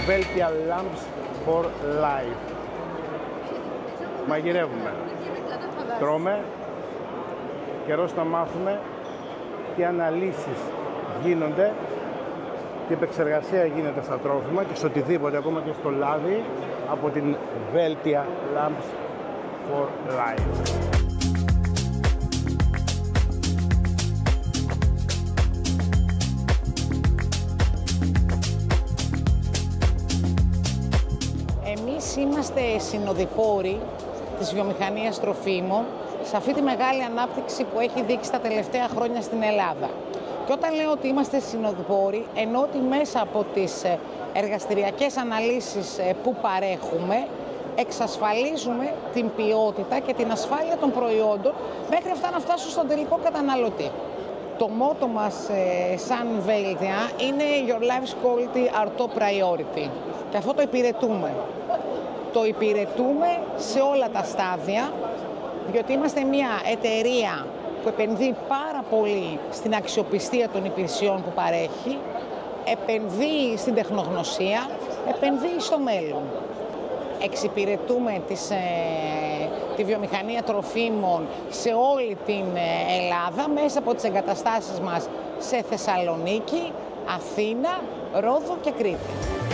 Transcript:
Veltia Lamps for Life. Μαγειρεύουμε, τρώμε, καιρός να μάθουμε τι αναλύσεις γίνονται, τι επεξεργασία γίνεται στα τρόφιμα και σε οτιδήποτε, ακόμα και στο λάδι, από την Veltia Lamps for Life. Εμείς είμαστε συνοδοιπόροι της βιομηχανίας τροφίμων σε αυτή τη μεγάλη ανάπτυξη που έχει δείξει τα τελευταία χρόνια στην Ελλάδα. Και όταν λέω ότι είμαστε συνοδοιπόροι, εννοώ ότι μέσα από τις εργαστηριακές αναλύσεις που παρέχουμε, εξασφαλίζουμε την ποιότητα και την ασφάλεια των προϊόντων μέχρι αυτά να φτάσουν στον τελικό καταναλωτή. Το μότο μας σαν Veltia είναι Your life's quality, our top priority. Και αυτό το υπηρετούμε. Το υπηρετούμε σε όλα τα στάδια, διότι είμαστε μια εταιρεία που επενδύει πάρα πολύ στην αξιοπιστία των υπηρεσιών που παρέχει, επενδύει στην τεχνογνωσία, επενδύει στο μέλλον. Εξυπηρετούμε τη βιομηχανία τροφίμων σε όλη την Ελλάδα μέσα από τις εγκαταστάσεις μας σε Θεσσαλονίκη, Αθήνα, Ρόδο και Κρήτη.